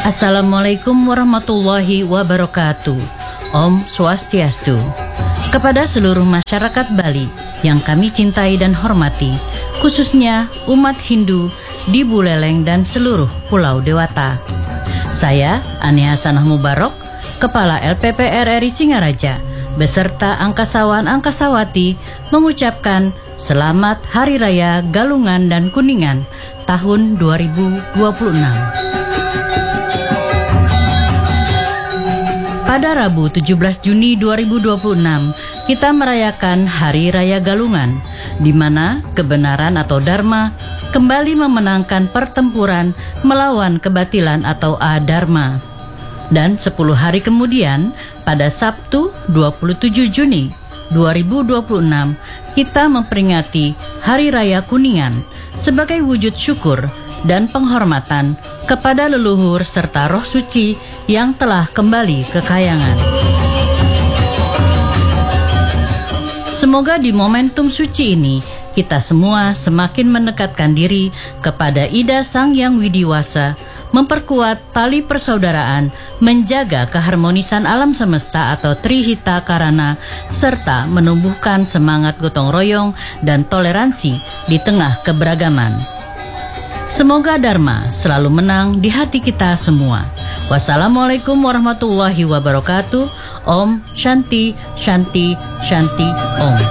Assalamualaikum warahmatullahi wabarakatuh. Om Swastiastu. Kepada seluruh masyarakat Bali yang kami cintai dan hormati, khususnya umat Hindu di Buleleng dan seluruh Pulau Dewata. Saya Ani Hasanah Mubarok, Kepala LPP RRI Singaraja, beserta Angkasawan-Angkasawati mengucapkan Selamat Hari Raya Galungan dan Kuningan tahun 2026. Pada Rabu 17 Juni 2026, kita merayakan Hari Raya Galungan, di mana kebenaran atau Dharma kembali memenangkan pertempuran melawan kebatilan atau adharma. Dan 10 hari kemudian, pada Sabtu 27 Juni 2026, kita memperingati Hari Raya Kuningan sebagai wujud syukur dan penghormatan kepada leluhur serta roh suci yang telah kembali ke kayangan. Semoga di momentum suci ini kita semua semakin mendekatkan diri kepada Ida Sang Yang Widiwasa, memperkuat tali persaudaraan, menjaga keharmonisan alam semesta atau Trihita Karana, serta menumbuhkan semangat gotong royong dan toleransi di tengah keberagaman. Semoga Dharma selalu menang di hati kita semua. Wassalamualaikum warahmatullahi wabarakatuh. Om Shanti Shanti Shanti Om.